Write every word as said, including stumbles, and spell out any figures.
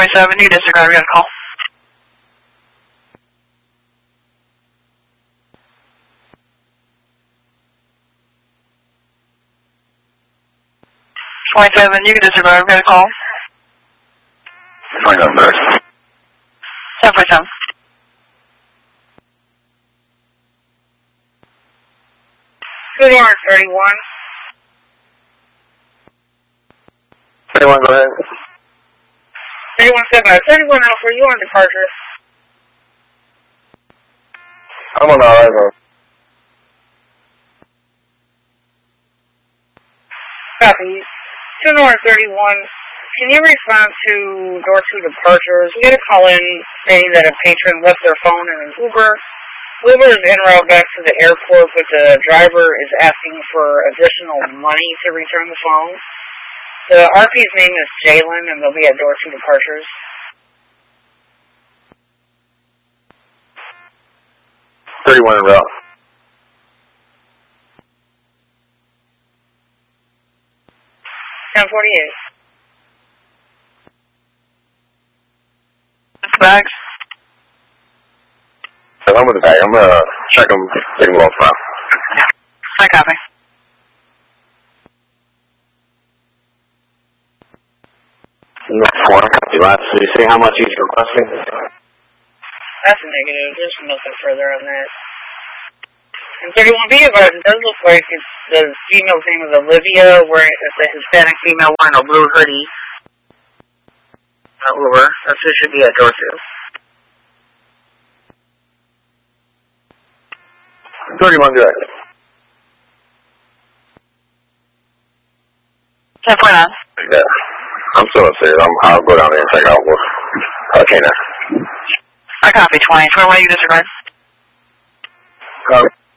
twenty-seven, you disregard, we got a call. twenty-seven, you can disregard, we got a call. twenty-seven, back. seven forty-seven. Good morning, thirty-one. thirty-one, go ahead. thirty-one seven, thirty-one Alpha, you on departure? I'm on the horizon. Copy. two North thirty-one, can you respond to door two departures? We had a call in saying that a patron left their phone in an Uber. Uber is en route back to the airport, but the driver is asking for additional money to return the phone. The R P's name is Jalen, and they'll be at door two departures. thirty-one en route. ten forty-eight. That's bags. I'm with the bag. I'm gonna check them, getting well from. I copy. Four, copy that. So you say how much he's requesting? That's a negative. There's nothing further on that. And thirty-one B, but it does look like it's the female's name is Olivia, wearing it's a Hispanic female wearing a blue hoodie. Uh, Uber. That's who should be at door two. thirty-one, direct. ten forty-nine. Yeah. I'm still upstairs. I'm, I'll go down there and check out what. Okay, now. I copy, twenty. twenty-one, you disregard. Copy.